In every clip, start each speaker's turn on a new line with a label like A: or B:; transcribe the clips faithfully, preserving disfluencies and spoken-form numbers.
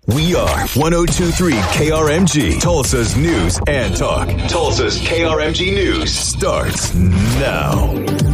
A: We are one oh two point three K R M G, Tulsa's News and Talk. Tulsa's K R M G News starts now.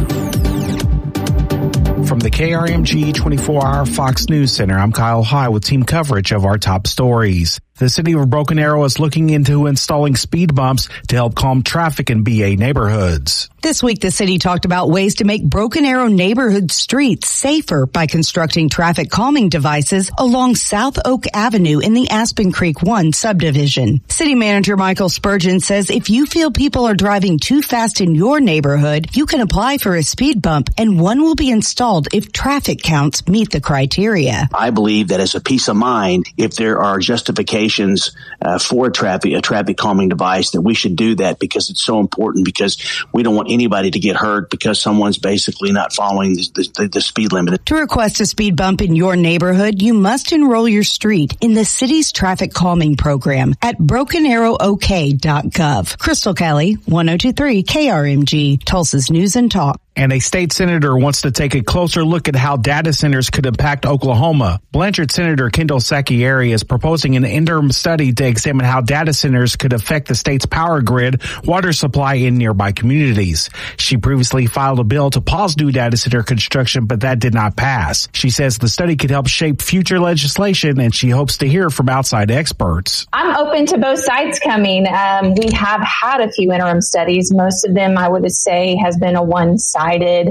B: From the K R M G twenty-four hour Fox News Center, I'm Kyle High with team coverage of our top stories. The city of Broken Arrow is looking into installing speed bumps to help calm traffic in B A neighborhoods.
C: This week, the city talked about ways to make Broken Arrow neighborhood streets safer by constructing traffic calming devices along South Oak Avenue in the Aspen Creek one subdivision. City Manager Michael Spurgeon says if you feel people are driving too fast in your neighborhood, you can apply for a speed bump and one will be installed if traffic counts meet the criteria.
D: I believe that as a peace of mind, if there are justifications uh, for a traffic, a traffic calming device, that we should do that because it's so important, because we don't want anybody to get hurt because someone's basically not following the, the, the speed limit.
C: To request a speed bump in your neighborhood, you must enroll your street in the city's traffic calming program at broken arrow o k dot gov. Crystal Kelly, one oh two point three K R M G, Tulsa's News and Talk.
B: And a state senator wants to take a closer look at how data centers could impact Oklahoma. Blanchard Senator Kendall Sacchieri is proposing an interim study to examine how data centers could affect the state's power grid, water supply in nearby communities. She previously filed a bill to pause new data center construction, but that did not pass. She says the study could help shape future legislation, and she hopes to hear from outside experts.
E: I'm open to both sides coming. Um, we have had a few interim studies. Most of them, I would say, has been a one-sided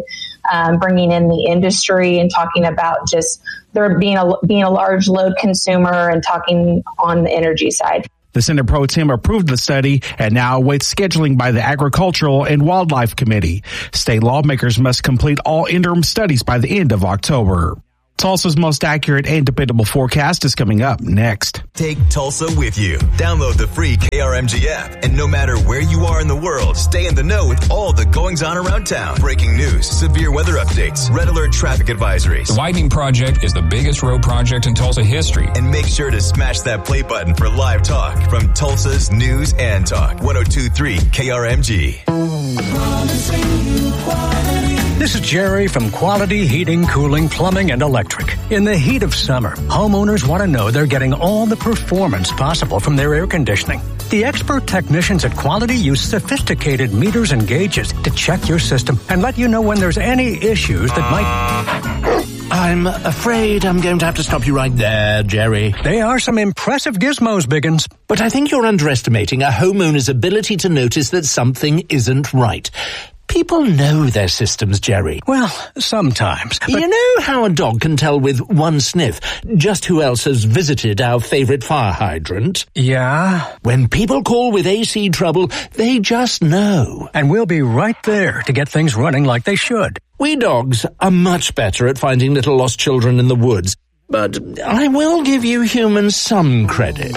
E: Um, bringing in the industry and talking about just there being a being a large load consumer and talking on the energy side.
B: The Senate Pro Tem approved the study and now awaits scheduling by the Agricultural and Wildlife Committee. State lawmakers must complete all interim studies by the end of October. Tulsa's most accurate and dependable forecast is coming up next.
A: Take Tulsa with you. Download the free K R M G app, and no matter where you are in the world, stay in the know with all the goings-on around town. Breaking news, severe weather updates, red alert traffic advisories.
F: The widening project is the biggest road project in Tulsa history.
A: And make sure to smash that play button for live talk from Tulsa's News and Talk. one oh two point three K R M G.
G: This is Jerry from Quality Heating, Cooling, Plumbing, and Electric. In the heat of summer, homeowners want to know they're getting all the performance possible from their air conditioning. The expert technicians at Quality use sophisticated meters and gauges to check your system and let you know when there's any issues that might...
H: I'm afraid I'm going to have to stop you right there, Jerry.
G: They are some impressive gizmos, Biggins.
H: But I think you're underestimating a homeowner's ability to notice that something isn't right. People know their systems, Jerry.
G: Well, sometimes. But...
H: You know how a dog can tell with one sniff just who else has visited our favorite fire hydrant?
G: Yeah?
H: When people call with A C trouble, they just know.
G: And we'll be right there to get things running like they should.
H: We dogs are much better at finding little lost children in the woods. But I will give you humans some credit.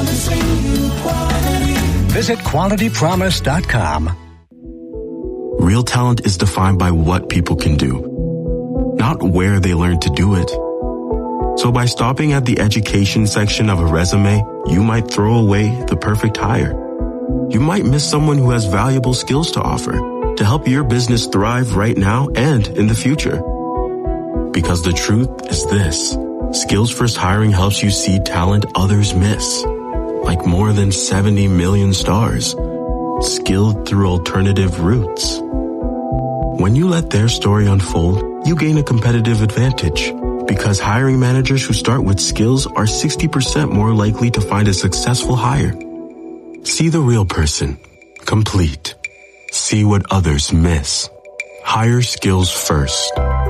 G: Visit quality promise dot com.
I: Real talent is defined by what people can do, not where they learn to do it. So by stopping at the education section of a resume, you might throw away the perfect hire. You might miss someone who has valuable skills to offer to help your business thrive right now and in the future. Because the truth is this: Skills First Hiring helps you see talent others miss, like more than seventy million stars, skilled through alternative routes. When you let their story unfold, you gain a competitive advantage, because hiring managers who start with skills are sixty percent more likely to find a successful hire. See the real person, complete. See what others miss. Hire skills first.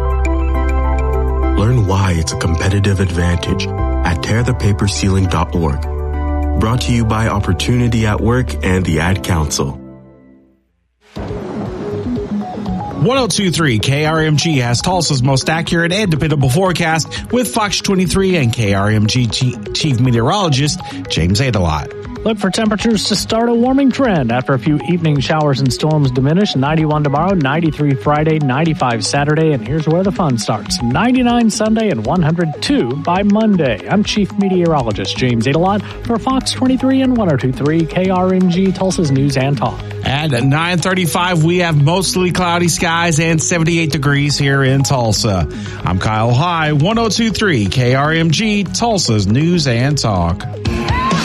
I: Learn why it's a competitive advantage at tear the paper ceiling dot org. Brought to you by Opportunity at Work and the Ad Council.
B: one oh two point three K R M G has Tulsa's most accurate and dependable forecast with Fox twenty-three and K R M G Chief Meteorologist James Adelot.
J: Look for temperatures to start a warming trend after a few evening showers and storms diminish. ninety-one tomorrow, ninety-three Friday, ninety-five Saturday, and here's where the fun starts. ninety-nine Sunday and one hundred two by Monday. I'm Chief Meteorologist James Adelot for Fox twenty-three and one oh two point three K R M G, Tulsa's News and Talk.
B: At nine thirty-five, we have mostly cloudy skies and seventy-eight degrees here in Tulsa. I'm Kyle High, one oh two point three K R M G, Tulsa's News and Talk.